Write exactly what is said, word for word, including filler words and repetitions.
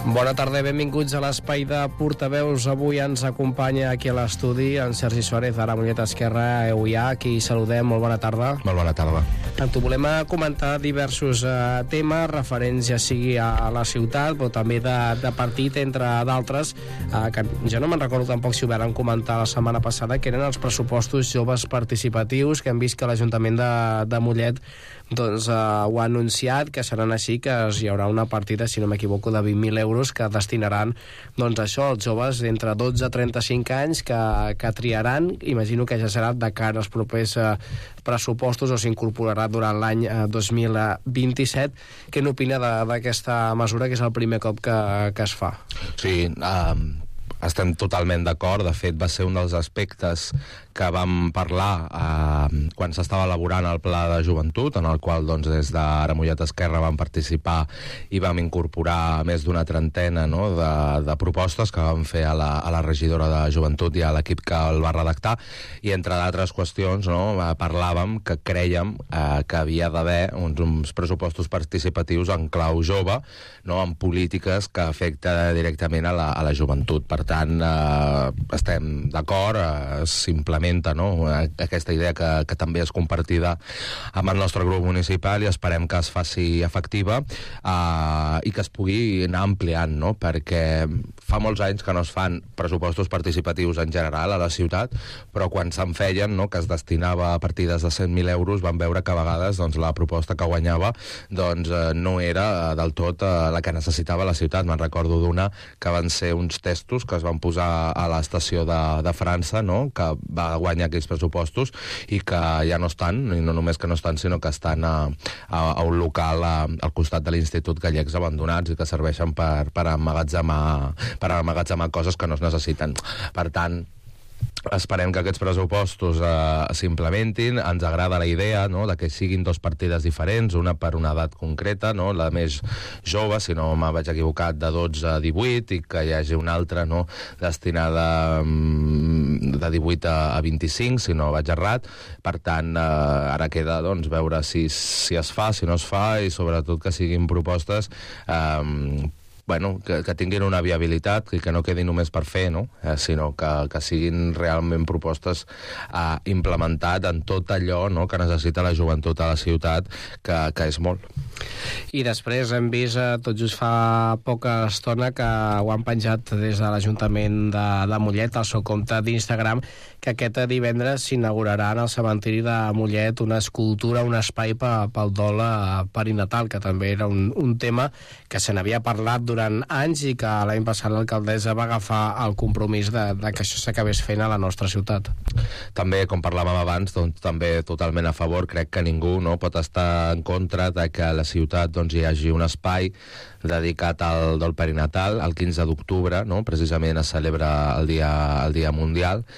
Bona tarda, benvinguts a l'espai de portaveus. Avui ens acompanya aquí a l'estudi en Sergi Suárez, ara Mollet Esquerra, E U I A, qui saludem. Molt bona tarda. Molt bona tarda. T'ho volem comentar diversos eh, temes referents ja sigui a la ciutat, però també de, de partit, entre d'altres, eh, que jo no me'n recordo tampoc si ho varen comentar la setmana passada, que eren els pressupostos joves participatius, que hem vist que l'Ajuntament de, de Mollet doncs, eh, ho ha anunciat, que seran així, que hi haurà una partida, si no m'equivoco, de vint mil euros que destinaran doncs, això, als joves d'entre dotze a trenta-cinc anys que, que triaran. Imagino que ja serà de cara als propers eh, pressupostos o s'incorporarà durant l'any eh, dos mil vint-i-set. Què n'opina d'aquesta mesura, que és el primer cop que, que es fa? Sí, um, estem totalment d'acord. De fet, va ser un dels aspectes que vam parlar eh, quan s'estava elaborant el Pla de Joventut, en el qual doncs, des d'Ara Mollet Esquerra vam participar i vam incorporar més d'una trentena, no?, de, de propostes que vam fer a la, a la regidora de Joventut i a l'equip que el va redactar, i entre d'altres qüestions, no?, parlàvem que crèiem eh, que havia d'haver uns, uns pressupostos participatius en clau jove, no?, en polítiques que afecten directament a la, a la joventut. Per tant, eh, estem d'acord, eh, simplement no? Aquesta idea que, que també és compartida amb el nostre grup municipal, i esperem que es faci efectiva uh, i que es pugui anar ampliant, no? Perquè fa molts anys que no es fan pressupostos participatius en general a la ciutat, però quan se'n feien, no?, que es destinava a partides de cent mil euros, vam veure que a vegades doncs, la proposta que guanyava doncs, uh, no era uh, del tot uh, la que necessitava la ciutat. Me'n recordo d'una que van ser uns testos que es van posar a l'estació de, de França, no?, que va guanyar aquells pressupostos i que ja no estan, i no només que no estan, sinó que estan a, a, a un local a, al costat de l'Institut Gallecs abandonats i que serveixen per, per, emmagatzemar, per emmagatzemar coses que no es necessiten. Per tant, esperem que aquests pressupostos eh, s'implementin. Ens agrada la idea, no?, de que siguin dos partides diferents, una per una edat concreta, no?, la més jove, si no me vaig equivocat, de dotze a divuit, i que hi hagi una altra, no?, destinada de divuit a vint-i-cinc, si no vaig errat. Per tant, eh, ara queda doncs, veure si, si es fa, si no es fa, i sobretot que siguin propostes eh, bueno, que, que tinguin una viabilitat i que no quedi només per fer, no? Eh, sinó que, que siguin realment propostes eh, implementat en tot allò, no?, que necessita la joventut a la ciutat, que, que és molt. I després hem vist, eh, tot just fa poca estona, que ho han penjat des de l'Ajuntament de, de Mollet, al seu compte d'Instagram, que aquest divendres s'inaugurarà en el cementiri de Mollet una escultura, un espai pel dol perinatal, que també era un, un tema que se n'havia parlat durant anys i que l'any passat l'alcaldessa va agafar el compromís de, de que això s'acabés fent a la nostra ciutat. També, com parlàvem abans, doncs, també totalment a favor. Crec que ningú, no?, pot estar en contra de que a la ciutat doncs, hi hagi un espai dedicat al dol perinatal. El quinze d'octubre, no?, precisament es celebra el dia, el dia mundial,